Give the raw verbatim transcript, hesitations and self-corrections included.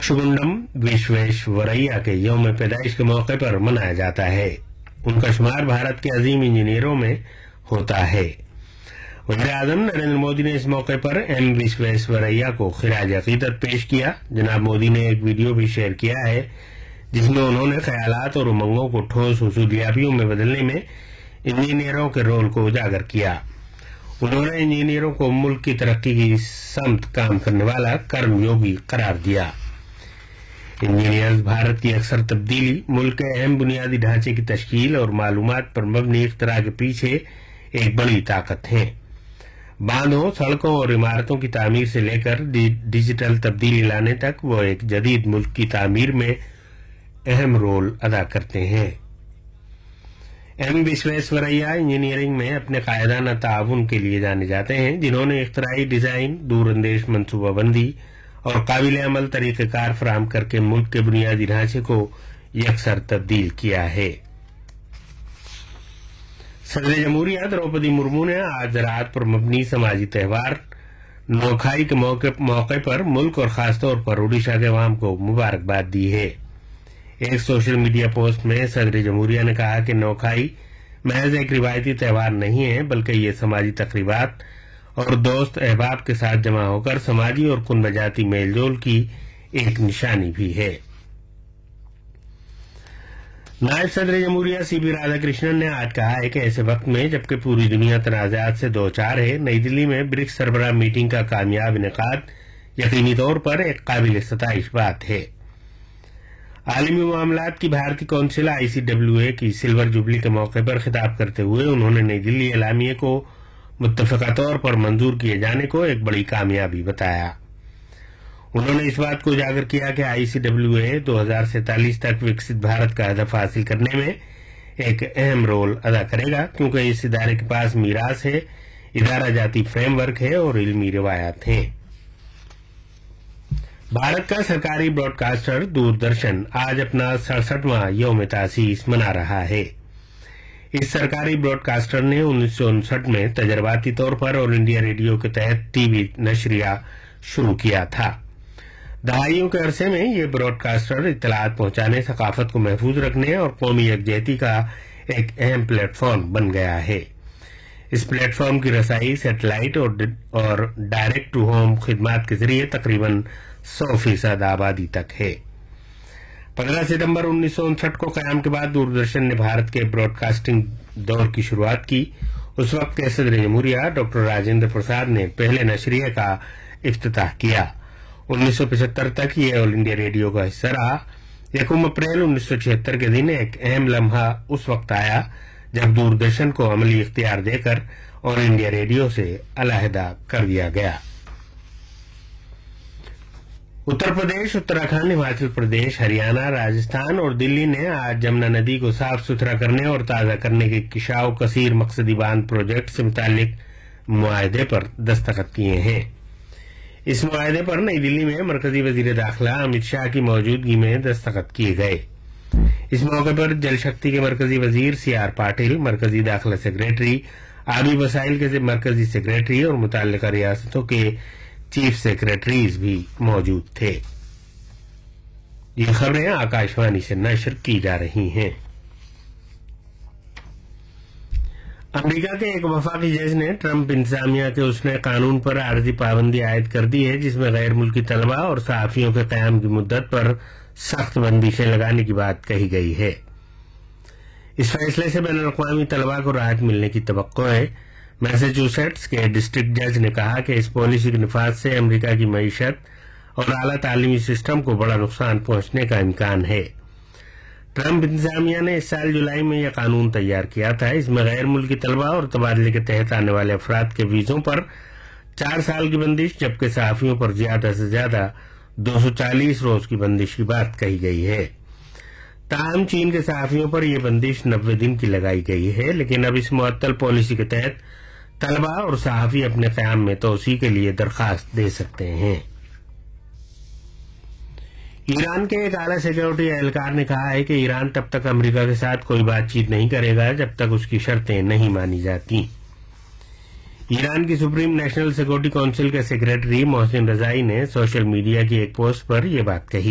मोक्षगुंडम विश्वेश्वरैया के यौम पैदाइश के मौके पर मनाया जाता है। उनका शुमार भारत के अजीम इंजीनियरों में होता है। वज़ीर-ए-आज़म नरेंद्र मोदी ने इस मौके पर एम विश्वेश्वरैया को खिराज अकीदत पेश किया। जनाब मोदी ने एक वीडियो भी शेयर किया है जिसमें उन्होंने ख्यालात और उमंगों को ठोस हुसूलियाबियों में बदलने में इंजीनियरों के रोल को उजागर किया। उन्होंने इंजीनियरों को मुल्क की तरक्की की समत काम करने वाला कर्मयोगी करार दिया। इंजीनियर्स भारत की अक्सर तब्दीली, मुल्क के अहम बुनियादी ढांचे की तश्कील और मालूमात पर मबनी इख्तिरा के पीछे एक बड़ी ताकत हैं। बांधों, सड़कों और इमारतों की तामीर से लेकर डिजिटल तब्दीली लाने तक वो एक जदीद मुल्क की तामीर में अहम रोल अदा करते हैं। एम विश्वेश्वरैया इंजीनियरिंग में अपने कायदाना ताउन के लिए जाने जाते हैं, जिन्होंने इख्तराई डिजाइन, दूरअंदेश मनसूबाबंदी और काबिल अमल तरीक़ेकार फराहम करके मुल्क के बुनियादी ढांचे को यकसर तब्दील किया है। सदर जमहूरिया द्रौपदी मुर्मू ने आज ज़राअत पर मबनी समाजी त्यौहार नौखाई के मौके, मौके पर मुल्क और खासतौर पर ओडिशा के अवाम को मुबारकबाद दी है। एक सोशल मीडिया पोस्ट में सदर जमहूरिया ने कहा कि नौखाई महज एक रिवायती त्यौहार नहीं है, बल्कि ये समाजी तकरीबात और दोस्त अहबाब के साथ जमा होकर समाजी और कुनबजाती मेलजोल की एक निशानी भी है। नायब सदर जमहूरिया सी बी राधाकृष्णन ने आज कहा है कि ऐसे वक्त में जबकि पूरी दुनिया तनाज़ात से दो चार है, नई दिल्ली में ब्रिक्स सरबराह मीटिंग का कामयाब इनेकाद यकीनी तौर पर एक काबिल सताइश बात है। आलमी मामलात की भारतीय council I C W A की सिल्वर जुबली के मौके पर खिताब करते हुए उन्होंने नई दिल्ली एलामिये को मुत्तफ़क़ा तौर पर मंजूर किए जाने को एक बड़ी कामयाबी बताया। उन्होंने इस बात को उजागर किया कि आई सी डब्ल्यू ए दो हजार सैंतालीस तक विकसित भारत का हदफ हासिल करने में एक अहम रोल अदा करेगा, क्योंकि इस इदारे के पास मीरास है, इदारा जाती फ्रेमवर्क है और इल्मी रिवायात हैं। भारत का सरकारी ब्रॉडकास्टर दूरदर्शन आज अपना सड़सठवां यौम तासीस मना रहा है। इस सरकारी ब्रॉडकास्टर ने उन्नीस सौ उनसठ में तजर्बाती तौर पर ऑल इंडिया रेडियो के तहत टीवी नशरिया शुरू किया था। दहाइयों के अरसे में ये ब्रॉडकास्टर इत्तलात पहुंचाने, सकाफत को महफूज रखने और कौमी यकजहती का एक अहम प्लेटफॉर्म बन गया है। इस प्लेटफॉर्म की रसाई सैटेलाइट और, और डायरेक्ट टू होम खिदमात के जरिए तकरीबन सौ फीसद आबादी तक है। पंद्रह सितंबर उन्नीस सौ उनसठ को कयाम के बाद दूरदर्शन ने भारत के ब्रॉडकास्टिंग दौर की शुरुआत की। उस वक्त के सदर जमहूरिया डॉक्टर राजेंद्र प्रसाद ने पहले नशरिये का इफ्तिताह किया। उन्नीस सौ पचहत्तर तक ये ऑल इंडिया रेडियो का हिस्सा रहा। यकम अप्रैल उन्नीस सौ छिहत्तर के दिन एक अहम लम्हा उस वक्त आया जब दूरदर्शन को अमली इख्तियार देकर ऑल इंडिया रेडियो से अलहदा कर दिया गया। उत्तर प्रदेश, उत्तराखंड, हिमाचल प्रदेश, हरियाणा, राजस्थान और दिल्ली ने आज जमुना नदी को साफ सुथरा करने और ताज़ा करने के किशाव कसीर मकसदी बांध प्रोजेक्ट से मुतालिक मुआहदे पर दस्तखत किए हैं। इस मुआहदे पर नई दिल्ली में मरकजी वजीर दाखिला अमित शाह की मौजूदगी में दस्तखत किए गए। इस मौके पर जल शक्ति के मरकजी वजीर सी आर पाटिल, मरकजी दाखिला सेक्रेटरी, आबी वसाइल के मरकजी सेक्रेटरी और मुतल्लिका रियासतों के चीफ सेक्रेटरीज भी मौजूद थे। ये खबरें आकाशवाणी से नशर की जा रही हैं। अमेरिका के एक वफाकी जज ने ट्रंप इंतजामिया के उसने कानून पर आर्जी पाबंदी आयद कर दी है, जिसमें गैर मुल्की तलबा और सहाफियों के कयाम की मुद्दत पर सख्त बंदिशें लगाने की बात कही गई है। इस फैसले से बैनुल अक़वामी तलबा को राहत मिलने की तवक्को है। मैसाचुसेट्स के डिस्ट्रिक्ट जज ने कहा कि इस पॉलिसी के निफाज से अमेरिका की मईशत और आला तालीमी सिस्टम को बड़ा नुकसान पहुंचने का इम्कान है। ट्रंप इंतजामिया ने इस साल जुलाई में यह कानून तैयार किया था। इसमें गैर मुल्की तलबा और तबादले के तहत आने वाले अफराद के वीजों पर चार साल की बंदिश, जबकि सहाफियों पर ज्यादा से ज्यादा दो सौ चालीस रोज की बंदिश की बात कही गई है। ताहम चीन के सहाफियों पर यह बंदिश नब्बे दिन की लगाई गई है, लेकिन अब इस मुअत्तल पॉलिसी के तहत तलबा और सहाफी अपने क़याम में तोसी के लिए दरखास्त दे सकते हैं। ईरान के एक आला सिक्योरिटी एहलकार ने कहा है कि ईरान तब तक अमेरिका के साथ कोई बातचीत नहीं करेगा जब तक उसकी शर्तें नहीं मानी जाती। ईरान की सुप्रीम नेशनल सिक्योरिटी काउंसिल के सेक्रेटरी मोहसिन रजाई ने सोशल मीडिया की एक पोस्ट पर यह बात कही।